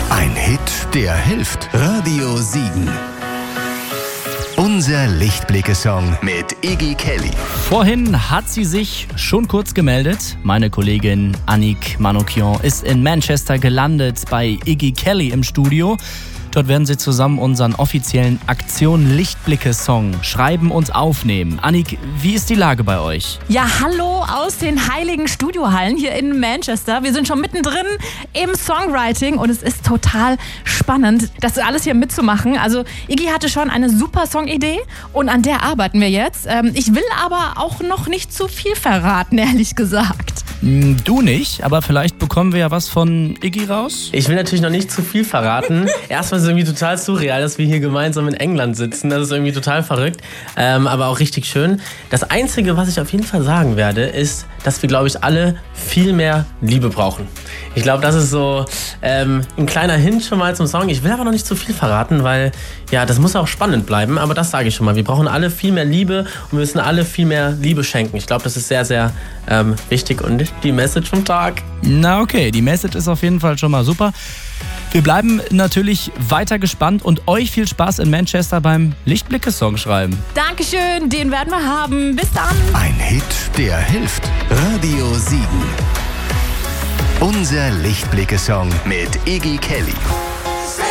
Ein Hit, der hilft. Radio Siegen. Unser Lichtblicke-Song mit Iggy Kelly. Vorhin hat sie sich schon kurz gemeldet. Meine Kollegin Annick Manoukian ist in Manchester gelandet bei Iggy Kelly im Studio. Dort werden sie zusammen unseren offiziellen Aktion Lichtblicke-Song schreiben und aufnehmen. Annick, wie ist die Lage bei euch? Ja, hallo aus den heiligen Studiohallen hier in Manchester. Wir sind schon mittendrin im Songwriting und es ist total spannend, das alles hier mitzumachen. Also Iggy hatte schon eine super Songidee und an der arbeiten wir jetzt. Ich will aber auch noch nicht zu viel verraten, ehrlich gesagt. Du nicht, aber vielleicht bekommen wir ja was von Iggy raus. Ich will natürlich noch nicht zu viel verraten. Erstmal ist es irgendwie total surreal, dass wir hier gemeinsam in England sitzen. Das ist irgendwie total verrückt, aber auch richtig schön. Das Einzige, was ich auf jeden Fall sagen werde, ist, dass wir, glaube ich, alle viel mehr Liebe brauchen. Ich glaube, das ist so ein kleiner Hint schon mal zum Song. Ich will aber noch nicht zu viel verraten, weil ja, das muss auch spannend bleiben. Aber das sage ich schon mal. Wir brauchen alle viel mehr Liebe und wir müssen alle viel mehr Liebe schenken. Ich glaube, das ist sehr, sehr wichtig und die Message vom Tag. Na okay, die Message ist auf jeden Fall schon mal super. Wir bleiben natürlich weiter gespannt und euch viel Spaß in Manchester beim Lichtblicke-Song schreiben. Dankeschön, den werden wir haben. Bis dann. Ein Hit, der hilft. Radio Siegen. Unser Lichtblicke-Song mit Iggy Kelly.